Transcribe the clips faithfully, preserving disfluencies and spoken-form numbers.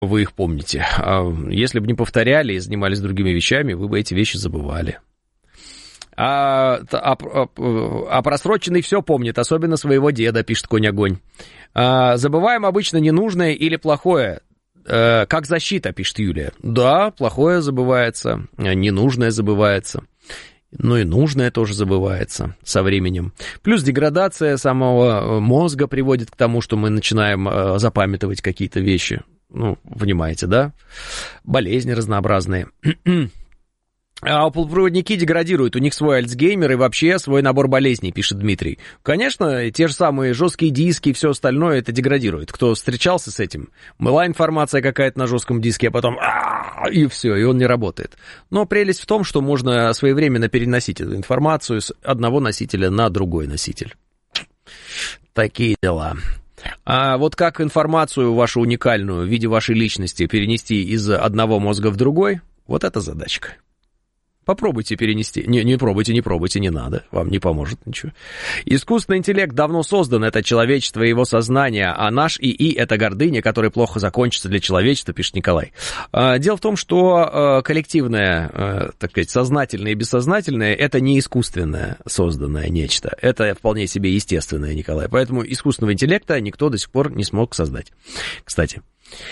вы их помните. Если бы не повторяли и занимались другими вещами, вы бы эти вещи забывали. А, а, а, а просроченный все помнит, особенно своего деда, пишет Конь-огонь. А, забываем обычно ненужное или плохое. А, как защита, пишет Юлия. Да, плохое забывается, ненужное забывается. Но и нужное тоже забывается со временем. Плюс деградация самого мозга приводит к тому, что мы начинаем запамятовать какие-то вещи. Ну, понимаете, да? Болезни разнообразные. А полупроводники деградируют, у них свой альцгеймер и вообще свой набор болезней, пишет Дмитрий. Конечно, те же самые жесткие диски и все остальное это деградирует. Кто встречался с этим? Была информация какая-то на жестком диске, а потом и все, и он не работает. Но прелесть в том, что можно своевременно переносить эту информацию с одного носителя на другой носитель. Такие дела. А вот как информацию вашу уникальную в виде вашей личности перенести из одного мозга в другой, вот это задачка. Попробуйте перенести. Не, не пробуйте, не пробуйте, не надо. Вам не поможет ничего. Искусственный интеллект давно создан. Это человечество и его сознание. А наш ИИ — это гордыня, которая плохо закончится для человечества, пишет Николай. Дело в том, что коллективное, так сказать, сознательное и бессознательное — это не искусственное созданное нечто. Это вполне себе естественное, Николай. Поэтому искусственного интеллекта никто до сих пор не смог создать. Кстати...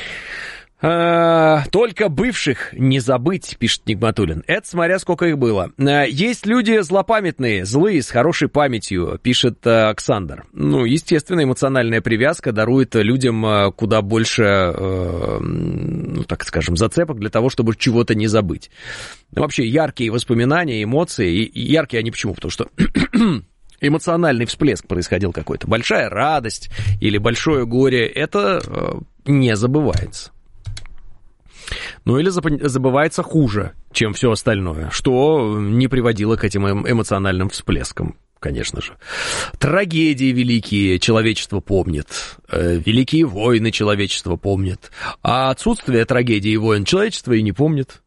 Только бывших не забыть, пишет Нигматуллин. Это смотря сколько их было. Есть люди злопамятные, злые, с хорошей памятью, пишет Оксандр. Ну, естественно, эмоциональная привязка дарует людям куда больше, ну, так скажем, зацепок для того, чтобы чего-то не забыть. Вообще, яркие воспоминания, эмоции, и яркие они почему? Потому что... эмоциональный всплеск происходил какой-то. Большая радость или большое горе, это не забывается. Ну или забывается хуже, чем все остальное, что не приводило к этим эмоциональным всплескам, конечно же. Трагедии великие человечество помнит, великие войны человечество помнит, а отсутствие трагедий и войн человечество и не помнит.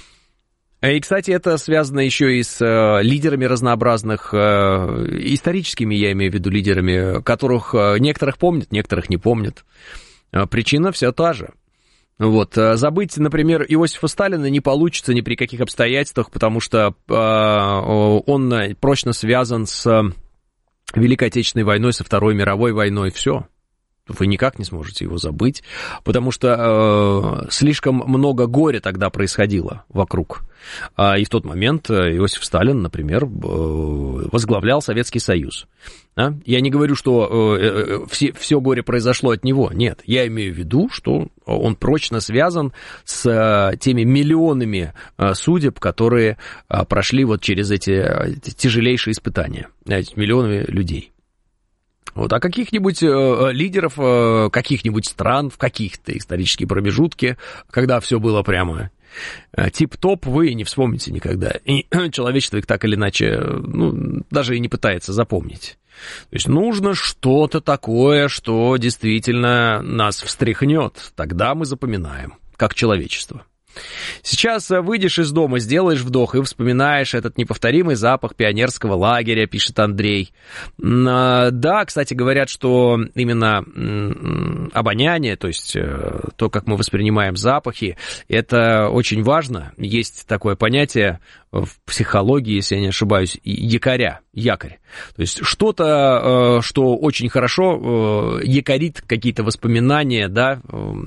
И, кстати, это связано еще и с лидерами разнообразных, историческими, я имею в виду, лидерами, которых некоторых помнят, некоторых не помнят. Причина вся та же. Вот, забыть, например, Иосифа Сталина не получится ни при каких обстоятельствах, потому что э, он прочно связан с Великой Отечественной войной, со Второй мировой войной, все. Вы никак не сможете его забыть, потому что э, слишком много горя тогда происходило вокруг. А, и в тот момент Иосиф Сталин, например, возглавлял Советский Союз. А? Я не говорю, что э, все, все горе произошло от него, нет. Я имею в виду, что он прочно связан с э, теми миллионами э, судеб, которые э, прошли вот через эти, эти тяжелейшие испытания, эти миллионами людей. Вот, а каких-нибудь э, лидеров э, каких-нибудь стран в каких-то исторические промежутки, когда все было прямо э, тип-топ, вы не вспомните никогда. И человечество их так или иначе, ну, даже и не пытается запомнить. То есть нужно что-то такое, что действительно нас встряхнет. Тогда мы запоминаем, как человечество. Сейчас выйдешь из дома, сделаешь вдох и вспоминаешь этот неповторимый запах пионерского лагеря, пишет Андрей. Да, кстати, говорят, что именно обоняние, то есть то, как мы воспринимаем запахи, это очень важно. Есть такое понятие в психологии, если я не ошибаюсь, якоря, якорь. То есть что-то, что очень хорошо якорит какие-то воспоминания, да,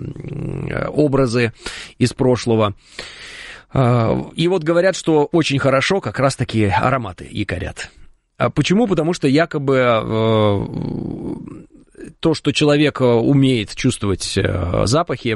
образы из прошлого. И вот говорят, что очень хорошо как раз-таки ароматы якорят. Почему? Потому что якобы то, что человек умеет чувствовать запахи,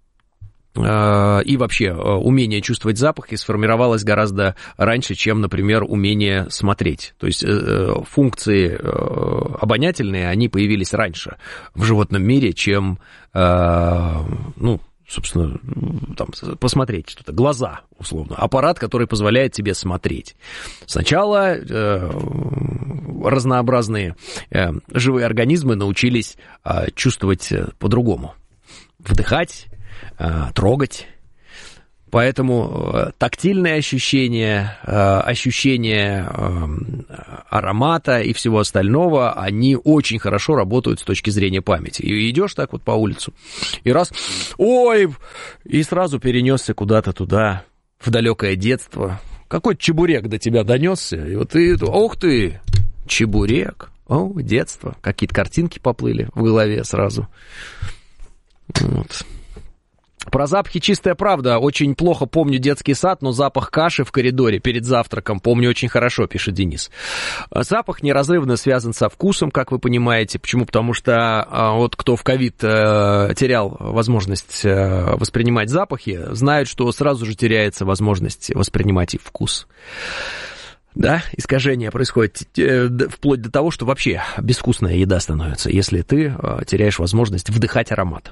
и вообще умение чувствовать запахи сформировалось гораздо раньше, чем, например, умение смотреть. То есть функции обонятельные, они появились раньше в животном мире, чем, ну, собственно, там, посмотреть что-то. Глаза, условно. Аппарат, который позволяет тебе смотреть. Сначала э, разнообразные э, живые организмы научились э, чувствовать по-другому. Вдыхать, трогать, Поэтому тактильные ощущения, ощущения аромата и всего остального, они очень хорошо работают с точки зрения памяти. И идешь так вот по улицу, и раз, ой, и сразу перенесся куда-то туда, в далекое детство. Какой чебурек до тебя донесся, и вот ты, ох ты, чебурек, о, детство, какие-то картинки поплыли в голове сразу. Вот. Про запахи чистая правда. Очень плохо помню детский сад, но запах каши в коридоре перед завтраком помню очень хорошо, пишет Денис. Запах неразрывно связан со вкусом, как вы понимаете. Почему? Потому что вот кто в ковид терял возможность воспринимать запахи, знают, что сразу же теряется возможность воспринимать и вкус. Да, искажение происходит вплоть до того, что вообще безвкусная еда становится, если ты теряешь возможность вдыхать аромат.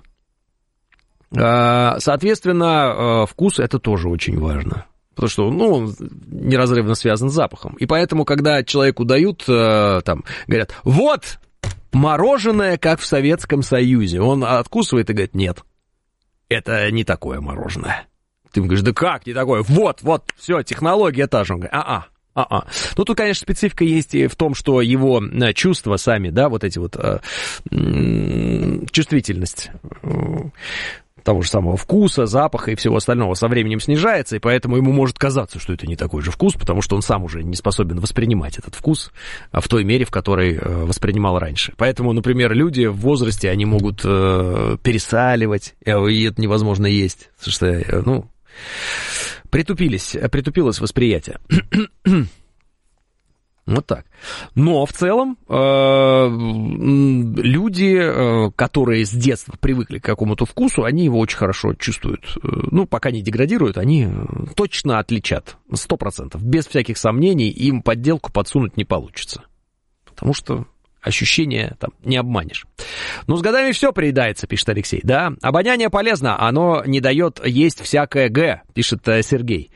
Соответственно, вкус это тоже очень важно, потому что, ну, он неразрывно связан с запахом. И поэтому, когда человеку дают, там, говорят, вот, мороженое, как в Советском Союзе, он откусывает и говорит, нет, это не такое мороженое. Ты ему говоришь, да как не такое? Вот, вот, все, технология та же. Он говорит, а-а. А-а. Ну, тут, конечно, специфика есть и в том, что его чувства сами, да, вот эти вот э, чувствительность э, того же самого вкуса, запаха и всего остального со временем снижается, и поэтому ему может казаться, что это не такой же вкус, потому что он сам уже не способен воспринимать этот вкус в той мере, в которой воспринимал раньше. Поэтому, например, люди в возрасте, они могут э, пересаливать, и это невозможно есть, потому что, ну, притупились, притупилось восприятие. Вот так. Но в целом э, люди, э, которые с детства привыкли к какому-то вкусу, они его очень хорошо чувствуют. Ну, пока не деградируют, они точно отличат. Сто процентов. Без всяких сомнений им подделку подсунуть не получится. Потому что ощущения там не обманешь. Ну, с годами все приедается, пишет Алексей. Да, обоняние полезно, оно не дает есть всякое Г, пишет Сергей.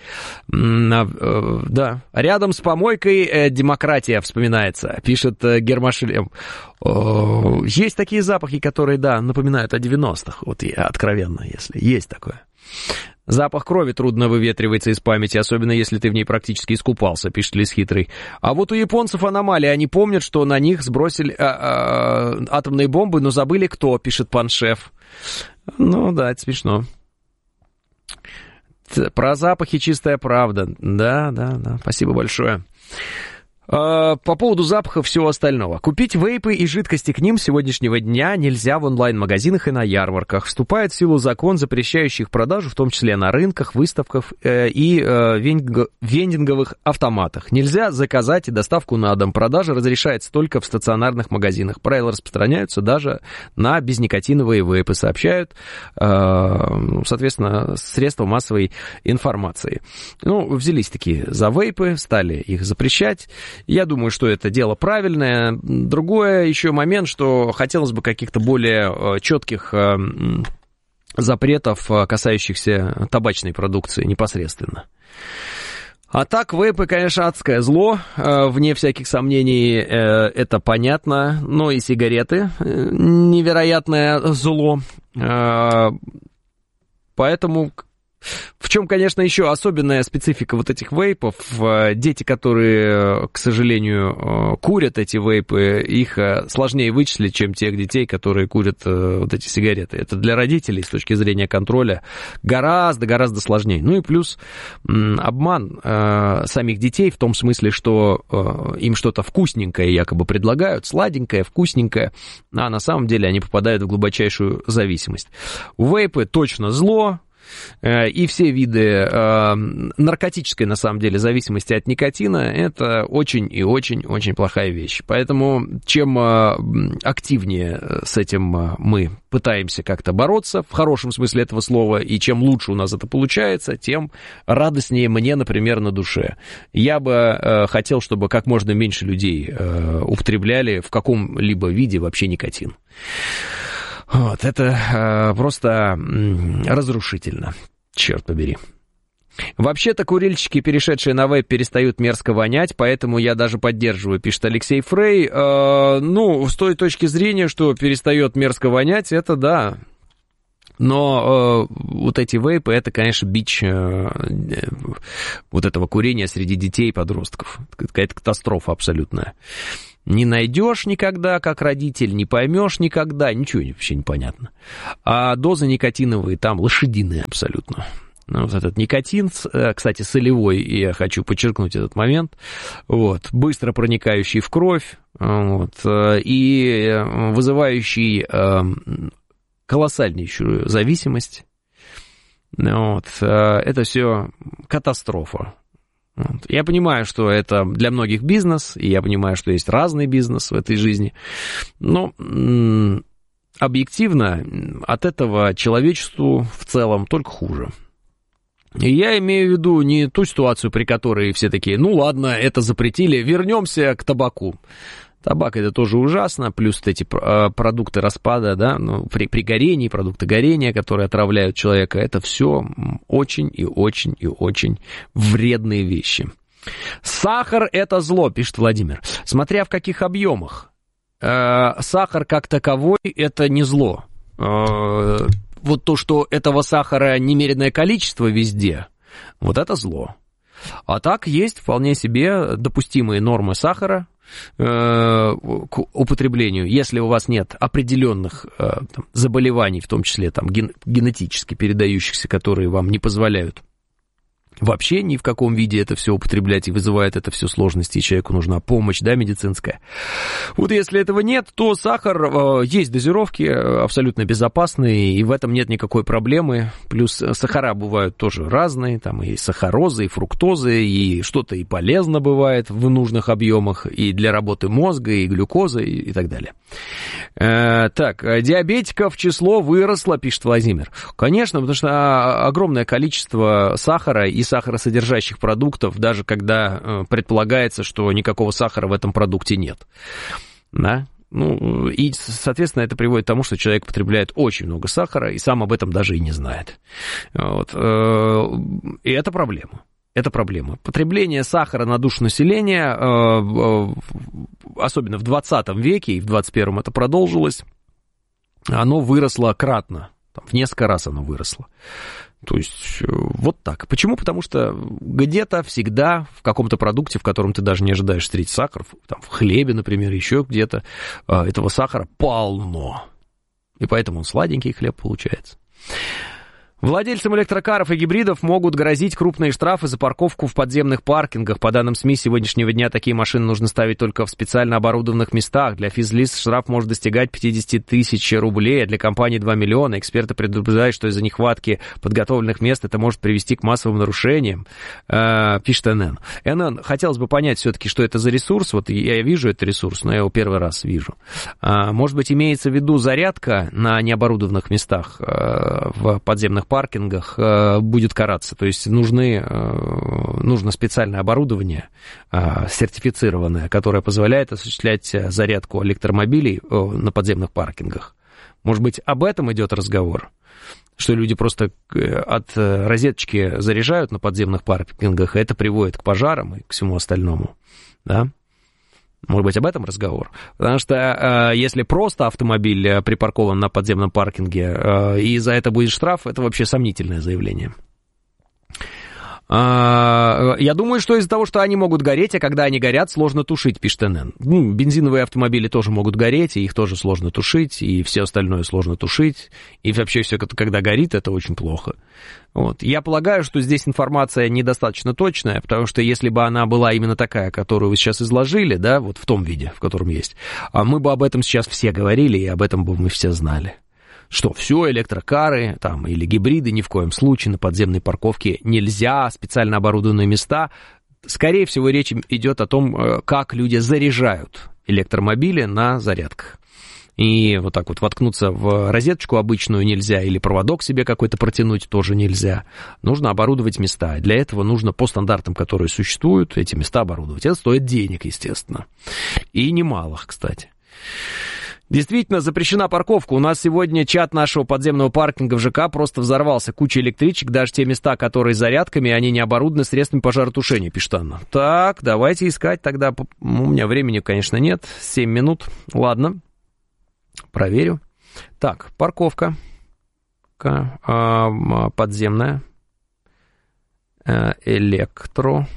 Да, рядом с помойкой демократия вспоминается, пишет Гермашлем. Есть такие запахи, которые, да, напоминают о девяностых, вот я откровенно, если есть такое. Запах крови трудно выветривается из памяти, особенно если ты в ней практически искупался, пишет Лис Хитрый. А вот у японцев аномалия, они помнят, что на них сбросили а, а, атомные бомбы, но забыли кто, пишет Паншеф. Ну да, это смешно. Про запахи чистая правда. Да, да, да, спасибо большое. По поводу запаха всего остального. Купить вейпы и жидкости к ним с сегодняшнего дня нельзя в онлайн-магазинах и на ярмарках. Вступает в силу закон, запрещающий их продажу, в том числе на рынках, выставках и вендинговых автоматах. Нельзя заказать и доставку на дом. Продажа разрешается только в стационарных магазинах. Правила распространяются даже на безникотиновые вейпы, сообщают, соответственно, средства массовой информации. Ну, взялись такие за вейпы, стали их запрещать. Я думаю, что это дело правильное. Другое еще момент, что хотелось бы каких-то более четких запретов, касающихся табачной продукции непосредственно. А так, вейпы, конечно, адское зло, вне всяких сомнений, это понятно. Но и сигареты невероятное зло. Поэтому... В чем, конечно, еще особенная специфика вот этих вейпов. Дети, которые, к сожалению, курят эти вейпы, их сложнее вычислить, чем тех детей, которые курят вот эти сигареты. Это для родителей с точки зрения контроля гораздо-гораздо сложнее. Ну и плюс обман самих детей в том смысле, что им что-то вкусненькое якобы предлагают, сладенькое, вкусненькое, а на самом деле они попадают в глубочайшую зависимость. Вейпы точно зло. И все виды э, наркотической, на самом деле, зависимости от никотина, это очень и очень-очень плохая вещь. Поэтому чем э, активнее с этим мы пытаемся как-то бороться, в хорошем смысле этого слова, и чем лучше у нас это получается, тем радостнее мне, например, на душе. Я бы э, хотел, чтобы как можно меньше людей э, употребляли в каком-либо виде вообще никотин. Вот, это э, просто м, разрушительно, черт побери. Вообще-то курильщики, перешедшие на вейп, перестают мерзко вонять, поэтому я даже поддерживаю, пишет Алексей Фрей. Э, ну, с той точки зрения, что перестает мерзко вонять, это да. Но э, вот эти вейпы, это, конечно, бич э, вот этого курения среди детей и подростков. Какая-то катастрофа абсолютная. Не найдешь никогда, как родитель, не поймешь никогда, ничего вообще не понятно. А дозы никотиновые там лошадиные абсолютно. Ну, вот этот никотин, кстати, солевой, я хочу подчеркнуть этот момент, вот, быстро проникающий в кровь, вот, и вызывающий э, колоссальнейшую зависимость. Вот, это все катастрофа. Вот. Я понимаю, что это для многих бизнес, и я понимаю, что есть разный бизнес в этой жизни, но м- объективно от этого человечеству в целом только хуже. И я имею в виду не ту ситуацию, при которой все такие, ну ладно, это запретили, вернемся к табаку. Табак это тоже ужасно, плюс эти продукты распада, да, ну, при, при горении, продукты горения, которые отравляют человека, это все очень и очень и очень вредные вещи. Сахар это зло, пишет Владимир, смотря в каких объемах. Э, сахар как таковой это не зло. Э, вот то, что этого сахара немеренное количество везде, вот это зло. А так есть вполне себе допустимые нормы сахара к употреблению, если у вас нет определенных там, заболеваний, в том числе там, ген, генетически передающихся, которые вам не позволяют вообще ни в каком виде это все употреблять и вызывает это все сложности, и человеку нужна помощь, да, медицинская. Вот если этого нет, то сахар, э, есть дозировки абсолютно безопасные, и в этом нет никакой проблемы. Плюс сахара бывают тоже разные, там и сахарозы, и фруктозы, и что-то и полезно бывает в нужных объемах, и для работы мозга, и глюкоза, и, и так далее. Э, так, диабетиков число выросло, пишет Владимир. Конечно, потому что огромное количество сахара и сахаросодержащих продуктов, даже когда э, предполагается, что никакого сахара в этом продукте нет. Да? Ну, и, соответственно, это приводит к тому, что человек потребляет очень много сахара и сам об этом даже и не знает. Вот. И это проблема. Это проблема. Потребление сахара на душу населения, особенно в двадцатом веке, и в двадцать первом это продолжилось, оно выросло кратно. Там, в несколько раз оно выросло. То есть вот так. Почему? Потому что где-то всегда в каком-то продукте, в котором ты даже не ожидаешь встретить сахар, там, в хлебе, например, еще где-то, этого сахара полно. И поэтому он сладенький хлеб получается. Владельцам электрокаров и гибридов могут грозить крупные штрафы за парковку в подземных паркингах. По данным СМИ, с сегодняшнего дня такие машины нужно ставить только в специально оборудованных местах. Для физлиц штраф может достигать пятьдесят тысяч рублей, а для компании два миллиона. Эксперты предупреждают, что из-за нехватки подготовленных мест это может привести к массовым нарушениям, э, пишет эн эн. эн эн, хотелось бы понять все-таки, что это за ресурс. Вот я вижу этот ресурс, но я его первый раз вижу. А, может быть, имеется в виду зарядка на необорудованных местах э, в подземных паркингах э, будет караться. То есть нужны, э, нужно специальное оборудование, э, сертифицированное, которое позволяет осуществлять зарядку электромобилей э, на подземных паркингах. Может быть, об этом идет разговор? Что люди просто от розеточки заряжают на подземных паркингах, и это приводит к пожарам и к всему остальному. Да? Может быть, об этом разговор? Потому что э, если просто автомобиль припаркован на подземном паркинге, э, и за это будет штраф, это вообще сомнительное заявление. Э, я думаю, что из-за того, что они могут гореть, а когда они горят, сложно тушить, пишет эн эн. Ну, бензиновые автомобили тоже могут гореть, и их тоже сложно тушить, и все остальное сложно тушить. И вообще все, когда горит, это очень плохо. Вот. Я полагаю, что здесь информация недостаточно точная, потому что если бы она была именно такая, которую вы сейчас изложили, да, вот в том виде, в котором есть, мы бы об этом сейчас все говорили, и об этом бы мы все знали. Что все, электрокары там, или гибриды ни в коем случае на подземной парковке нельзя, специально оборудованные места. Скорее всего, речь идет о том, как люди заряжают электромобили на зарядках. И вот так вот воткнуться в розеточку обычную нельзя, или проводок себе какой-то протянуть тоже нельзя. Нужно оборудовать места. Для этого нужно по стандартам, которые существуют, эти места оборудовать. Это стоит денег, естественно. И немалых, кстати. Действительно, запрещена парковка. У нас сегодня чат нашего подземного паркинга в ЖК просто взорвался. Куча электричек, даже те места, которые с зарядками, они не оборудованы средствами пожаротушения, пишет Анна. Так, давайте искать тогда. У меня времени, конечно, нет. семь минут. Ладно. Проверю. Так, парковка. парковка э, подземная, э, электромобиль,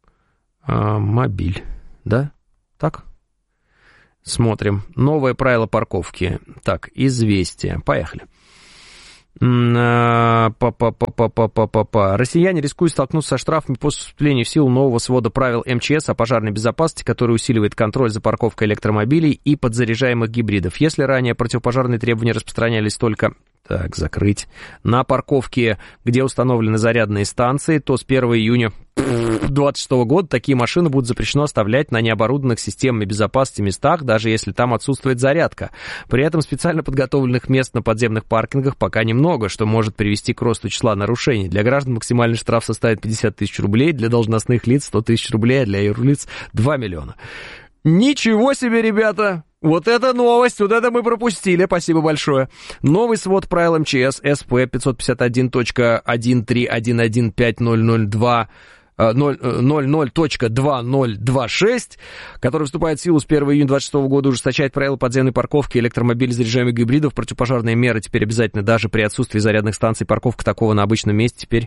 э, да? Так? Смотрим. Новое правило парковки. Так, известие. Поехали. Па-па-па-па-па-па-па. Россияне рискуют столкнуться со штрафами после вступления в силу нового свода правил эм че эс о пожарной безопасности, который усиливает контроль за парковкой электромобилей и подзаряжаемых гибридов. Если ранее противопожарные требования распространялись только... Так, закрыть. На парковке, где установлены зарядные станции, то с первого июня две тысячи двадцать шестого года такие машины будут запрещено оставлять на необорудованных системами безопасности местах, даже если там отсутствует зарядка. При этом специально подготовленных мест на подземных паркингах пока немного, что может привести к росту числа нарушений. Для граждан максимальный штраф составит пятьдесят тысяч рублей, для должностных лиц сто тысяч рублей, а для юрлиц два миллиона. Ничего себе, ребята! Вот это новость, вот это мы пропустили, спасибо большое. Новый свод правил эм че эс эс пэ пятьсот пятьдесят один точка один три один один пять ноль ноль два ноль ноль точка два ноль два шесть, который вступает в силу с первого июня двадцать шестого года, ужесточает правила подземной парковки электромобилей, заряжаемых гибридов. Противопожарные меры теперь обязательно даже при отсутствии зарядных станций. Парковка такого на обычном месте теперь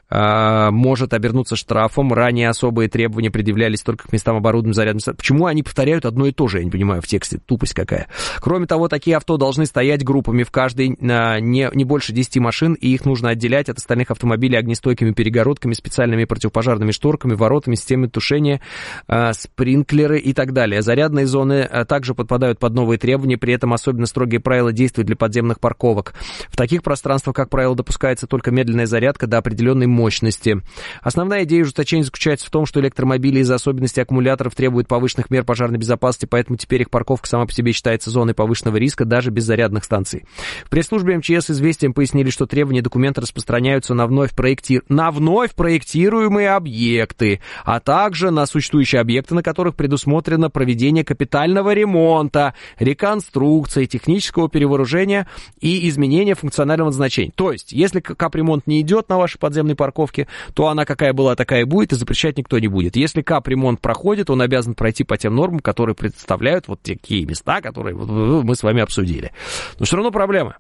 а, может обернуться штрафом. Ранее особые требования предъявлялись только к местам оборудованным зарядными станциями. Почему они повторяют одно и то же, я не понимаю, в тексте, тупость какая. Кроме того, такие авто должны стоять группами в каждой а, не, не больше десяти машин, и их нужно отделять от остальных автомобилей огнестойкими перегородками, специальными противопожарными шторками, воротами, системой тушения, э, спринклеры и так далее. Зарядные зоны э, также подпадают под новые требования, при этом особенно строгие правила действуют для подземных парковок. В таких пространствах, как правило, допускается только медленная зарядка до определенной мощности. Основная идея ужесточения заключается в том, что электромобили из-за особенностей аккумуляторов требуют повышенных мер пожарной безопасности, поэтому теперь их парковка сама по себе считается зоной повышенного риска даже без зарядных станций. В пресс-службе эм че эс «Известиям» пояснили, что требования документа распространяются на вновь, проекти... на вновь проектируемые объекты, объекты, а также на существующие объекты, на которых предусмотрено проведение капитального ремонта, реконструкции, технического перевооружения и изменения функционального назначения. То есть, если капремонт не идет на вашей подземной парковке, то она какая была, такая и будет, и запрещать никто не будет. Если капремонт проходит, он обязан пройти по тем нормам, которые представляют вот такие места, которые мы с вами обсудили. Но все равно проблема.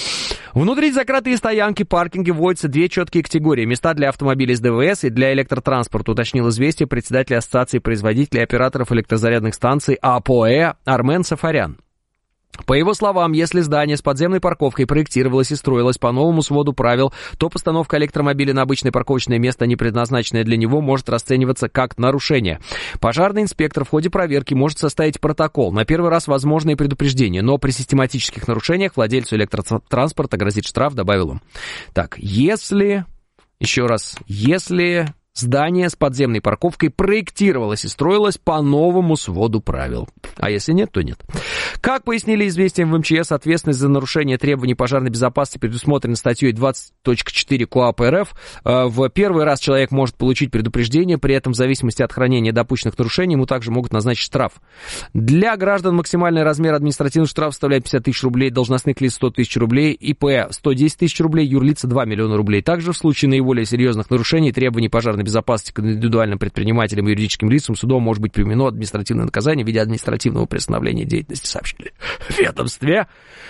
Внутри закрытые стоянки, паркинги вводятся две четкие категории. Места для автомобилей с дэ вэ эс и для электротранспорта, уточнил «Известия» председатель Ассоциации производителей и операторов электрозарядных станций а пэ о э Армен Сафарян. По его словам, если здание с подземной парковкой проектировалось и строилось по новому своду правил, то постановка электромобиля на обычное парковочное место, не предназначенное для него, может расцениваться как нарушение. Пожарный инспектор в ходе проверки может составить протокол. На первый раз возможно и предупреждение, но при систематических нарушениях владельцу электротранспорта грозит штраф, добавил он. Так, если... Еще раз, если... Здание с подземной парковкой проектировалось и строилось по новому своду правил. А если нет, то нет. Как пояснили «Известиям» в эм че эс, ответственность за нарушение требований пожарной безопасности предусмотрена статьей двадцать точка четыре КоАП эр эф. В первый раз человек может получить предупреждение, при этом в зависимости от хранения допущенных нарушений ему также могут назначить штраф. Для граждан максимальный размер административного штрафа составляет пятьдесят тысяч рублей, должностных лиц сто тысяч рублей, и пэ сто десять тысяч рублей, юрлица два миллиона рублей. Также в случае наиболее серьезных нарушений требований пожарной безопасности к индивидуальным предпринимателям и юридическим лицам судом может быть применено административное наказание в виде административного приостановления деятельности, сообщили в ведомстве.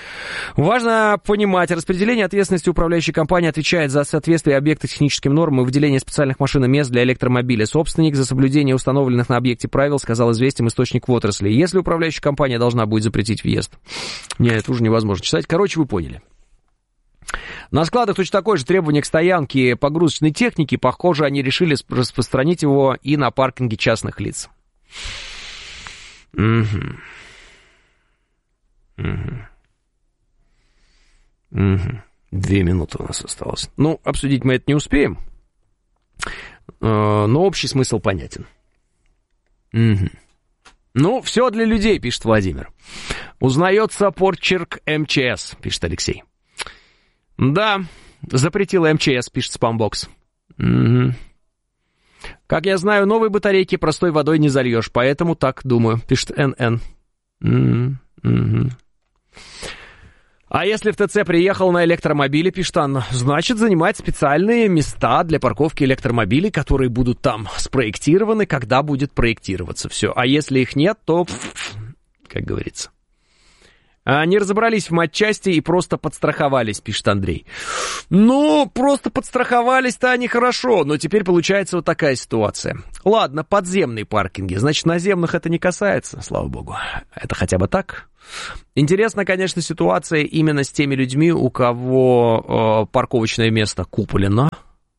Важно понимать, распределение ответственности управляющей компании отвечает за соответствие объекта техническим нормам и выделение специальных машин и мест для электромобиля. Собственник за соблюдение установленных на объекте правил, сказал «Известиям» источник в отрасли. Если управляющая компания должна будет запретить въезд. Нет, это уже невозможно читать. Короче, вы поняли. На складах точно такое же требование к стоянке погрузочной техники. Похоже, они решили распространить его и на паркинги частных лиц. Угу. Угу. Угу. Две минуты у нас осталось. Ну, обсудить мы это не успеем, но общий смысл понятен. Угу. Ну, все для людей, пишет Владимир. Узнается почерк эм че эс, пишет Алексей. Да, запретила эм че эс, пишет Спамбокс. Угу. Как я знаю, новые батарейки простой водой не зальешь, поэтому так думаю, пишет эн эн. Угу. Угу. А если в ТЦ приехал на электромобиле, пишет Анна, значит, занимать специальные места для парковки электромобилей, которые будут там спроектированы, когда будет проектироваться все. А если их нет, то, как говорится, Не разобрались в матчасти и просто подстраховались, пишет Андрей. Ну, просто подстраховались-то они хорошо, но теперь получается вот такая ситуация. Ладно, подземные паркинги, значит, наземных это не касается, слава богу. Это хотя бы так. Интересна, конечно, ситуация именно с теми людьми, у кого э, парковочное место куплено.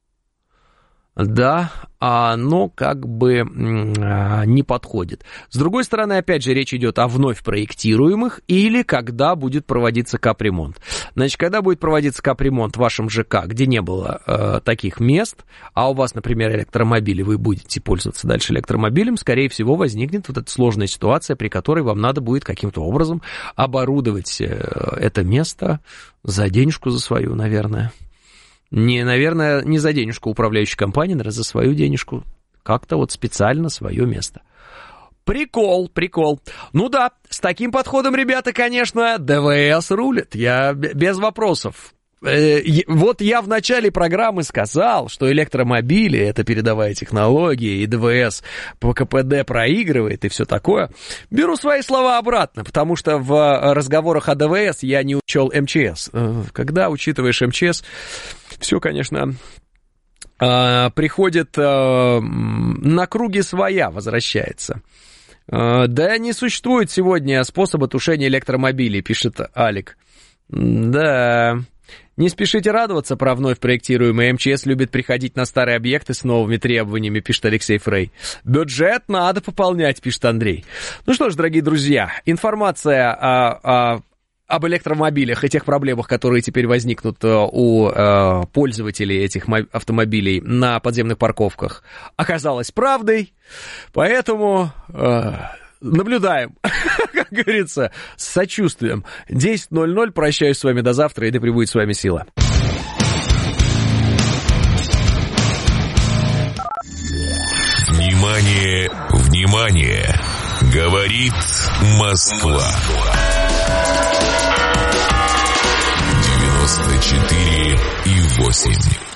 Да, оно как бы не подходит. С другой стороны, опять же, речь идет о вновь проектируемых или когда будет проводиться капремонт. Значит, когда будет проводиться капремонт в вашем ЖК, где не было э, таких мест, а у вас, например, электромобили, вы будете пользоваться дальше электромобилем, скорее всего, возникнет вот эта сложная ситуация, при которой вам надо будет каким-то образом оборудовать э, это место за денежку за свою, наверное. Не, наверное, не за денежку управляющей компании, наверное, за свою денежку. Как-то вот специально свое место. Прикол, прикол. Ну да, с таким подходом, ребята, конечно, ДВС рулит. Я без вопросов. Вот я в начале программы сказал, что электромобили — это передовая технология, и ДВС по КПД проигрывает, и все такое. Беру свои слова обратно, потому что в разговорах о ДВС я не учел МЧС. Когда учитываешь МЧС, все, конечно, приходит на круги своя, возвращается. Да не существует сегодня способа тушения электромобилей, пишет Алик. Да... Не спешите радоваться про вновь проектируемый. МЧС любит приходить на старые объекты с новыми требованиями, пишет Алексей Фрей. Бюджет надо пополнять, пишет Андрей. Ну что ж, дорогие друзья, информация о, о, об электромобилях и тех проблемах, которые теперь возникнут у э, пользователей этих автомобилей на подземных парковках, оказалась правдой. Поэтому... Э, наблюдаем, как говорится, с сочувствием. десять ноль ноль, прощаюсь с вами до завтра, и да пребудет с вами сила. Внимание, внимание! Говорит Москва. девяносто четыре и восемь.